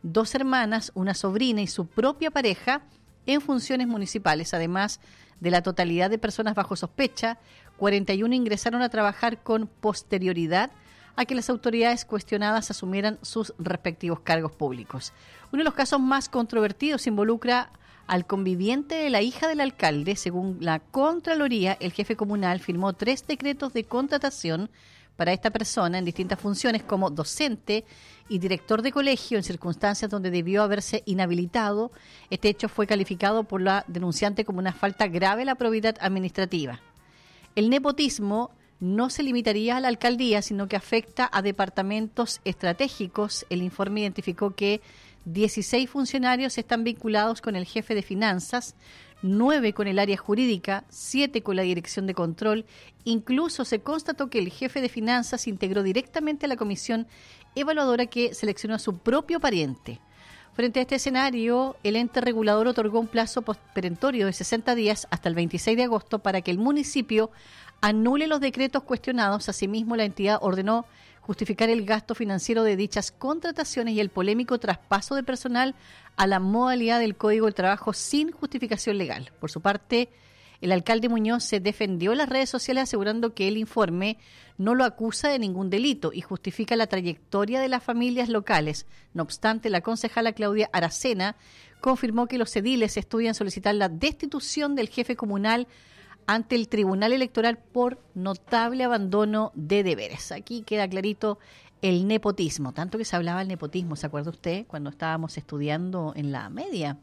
2 hermanas, una sobrina y su propia pareja en funciones municipales. Además de la totalidad de personas bajo sospecha, 41 ingresaron a trabajar con posterioridad a que las autoridades cuestionadas asumieran sus respectivos cargos públicos. Uno de los casos más controvertidos involucra al conviviente de la hija del alcalde. Según la Contraloría, el jefe comunal firmó 3 decretos de contratación para esta persona en distintas funciones como docente y director de colegio en circunstancias donde debió haberse inhabilitado. Este hecho fue calificado por la denunciante como una falta grave a la probidad administrativa. El nepotismo no se limitaría a la alcaldía, sino que afecta a departamentos estratégicos. El informe identificó que 16 funcionarios están vinculados con el jefe de finanzas, 9 con el área jurídica, 7 con la dirección de control. Incluso se constató que el jefe de finanzas integró directamente a la comisión evaluadora que seleccionó a su propio pariente. Frente a este escenario, el ente regulador otorgó un plazo perentorio de 60 días hasta el 26 de agosto para que el municipio anule los decretos cuestionados. Asimismo, la entidad ordenó justificar el gasto financiero de dichas contrataciones y el polémico traspaso de personal a la modalidad del Código del Trabajo sin justificación legal. Por su parte, el alcalde Muñoz se defendió en las redes sociales asegurando que el informe no lo acusa de ningún delito y justifica la trayectoria de las familias locales. No obstante, la concejala Claudia Aracena confirmó que los ediles estudian solicitar la destitución del jefe comunal ante el Tribunal Electoral por notable abandono de deberes. Aquí queda clarito el nepotismo, tanto que se hablaba del nepotismo, ¿se acuerda usted? Cuando estábamos estudiando en la media.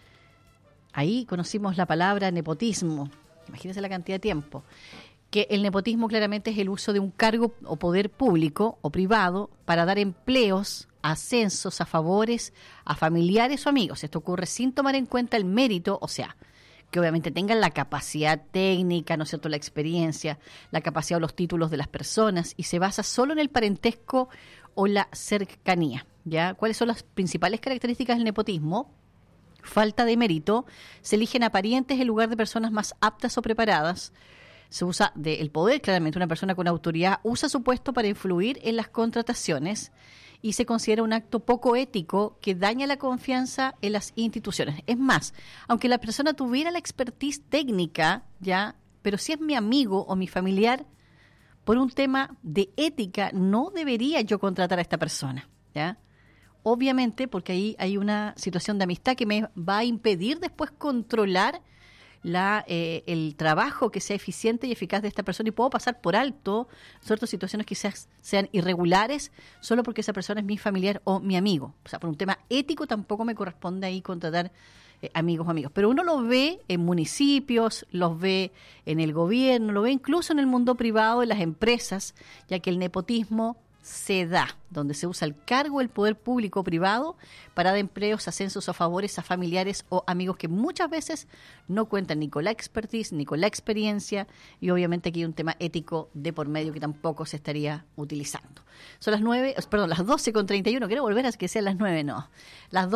Ahí conocimos la palabra nepotismo, imagínense la cantidad de tiempo. Que el nepotismo claramente es el uso de un cargo o poder público o privado para dar empleos, ascensos, a favores, a familiares o amigos. Esto ocurre sin tomar en cuenta el mérito, o sea, que obviamente tengan la capacidad técnica, ¿no es cierto?, la experiencia, la capacidad o los títulos de las personas, y se basa solo en el parentesco o la cercanía, ¿ya? ¿Cuáles son las principales características del nepotismo? Falta de mérito, se eligen a parientes en lugar de personas más aptas o preparadas. Se usa el poder, claramente, una persona con autoridad usa su puesto para influir en las contrataciones y se considera un acto poco ético que daña la confianza en las instituciones. Es más, aunque la persona tuviera la expertise técnica, ya, pero si es mi amigo o mi familiar, por un tema de ética no debería yo contratar a esta persona, ¿ya? Obviamente, porque ahí hay una situación de amistad que me va a impedir después controlar el trabajo que sea eficiente y eficaz de esta persona, y puedo pasar por alto ciertas situaciones que sean irregulares solo porque esa persona es mi familiar o mi amigo. O sea, por un tema ético tampoco me corresponde ahí contratar amigos o amigos. Pero uno lo ve en municipios, los ve en el gobierno, lo ve incluso en el mundo privado, en las empresas, ya que el nepotismo se da, donde se usa el cargo del poder público o privado para dar empleos, ascensos o favores a familiares o amigos que muchas veces no cuentan ni con la expertise ni con la experiencia, y obviamente aquí hay un tema ético de por medio que tampoco se estaría utilizando. Son las 12:31, quiero volver a que sean las 9, no. Las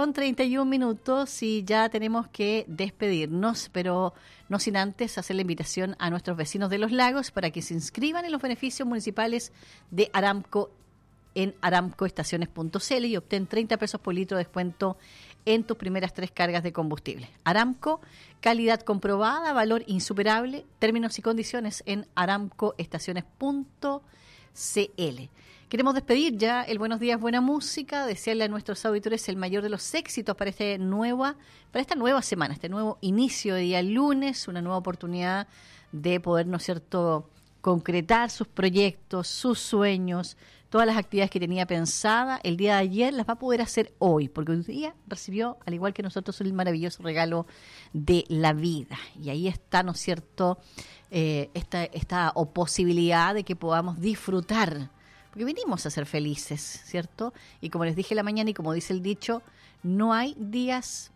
12:31 y ya tenemos que despedirnos, pero no sin antes hacer la invitación a nuestros vecinos de Los Lagos para que se inscriban en los beneficios municipales de Aramco en aramcoestaciones.cl y obtén 30 pesos por litro de descuento en tus primeras 3 cargas de combustible. Aramco, calidad comprobada, valor insuperable, términos y condiciones en aramcoestaciones.cl. Queremos despedir ya el Buenos Días, Buena Música, desearle a nuestros auditores el mayor de los éxitos para esta nueva semana, este nuevo inicio de día lunes, una nueva oportunidad de poder, ¿no es cierto?, concretar sus proyectos, sus sueños, todas las actividades que tenía pensada el día de ayer las va a poder hacer hoy, porque hoy día recibió, al igual que nosotros, el maravilloso regalo de la vida. Y ahí está, ¿no es cierto?, esta posibilidad de que podamos disfrutar, porque vinimos a ser felices, ¿cierto? Y como les dije la mañana y como dice el dicho, no hay días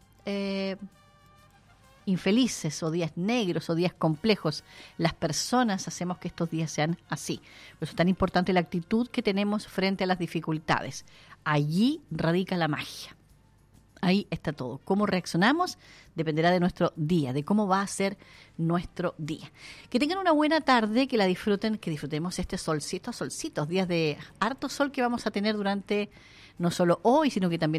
infelices o días negros o días complejos. Las personas hacemos que estos días sean así. Por eso es tan importante la actitud que tenemos frente a las dificultades. Allí radica la magia. Ahí está todo. Cómo reaccionamos dependerá de nuestro día, de cómo va a ser nuestro día. Que tengan una buena tarde, que la disfruten, que disfrutemos este solcitos, días de harto sol que vamos a tener durante no solo hoy, sino que también